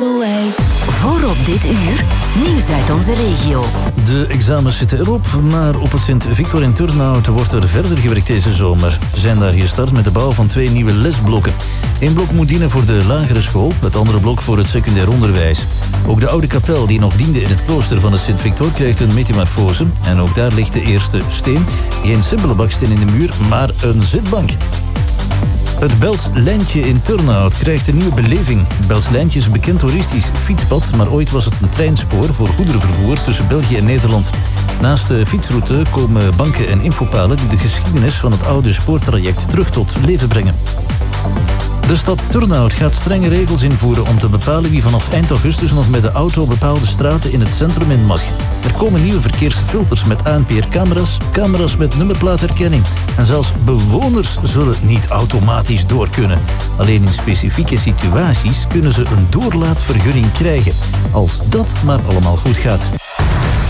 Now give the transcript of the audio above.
miles away. Voor op dit uur, nieuws uit onze regio. De examens zitten erop, maar op het Sint-Victor in Turnhout wordt er verder gewerkt deze zomer. Ze zijn daar gestart met de bouw van 2 nieuwe lesblokken. Eén blok moet dienen voor de lagere school, het andere blok voor het secundair onderwijs. Ook de oude kapel die nog diende in het klooster van het Sint-Victor krijgt een metamorfose. En ook daar ligt de eerste steen. Geen simpele baksteen in de muur, maar een zitbank. Het Belslijntje in Turnhout krijgt een nieuwe beleving. Belslijntje is een bekend toeristisch fietspad, maar ooit was het een treinspoor voor goederenvervoer tussen België en Nederland. Naast de fietsroute komen banken en infopalen die de geschiedenis van het oude spoortraject terug tot leven brengen. De stad Turnhout gaat strenge regels invoeren om te bepalen wie vanaf eind augustus nog met de auto bepaalde straten in het centrum in mag. Er komen nieuwe verkeersfilters met ANPR-camera's, camera's met nummerplaatherkenning. En zelfs bewoners zullen niet automatisch door kunnen. Alleen in specifieke situaties kunnen ze een doorlaatvergunning krijgen. Als dat maar allemaal goed gaat.